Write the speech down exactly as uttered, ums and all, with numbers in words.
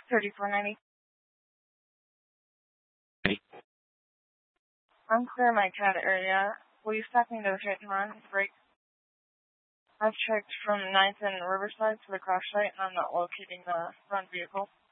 thirty-four ninety. Hey. I'm clear my cat area. Will you stop me to hit and run? Break. I've checked from ninth and Riverside to the crash site, and I'm not locating the front vehicle.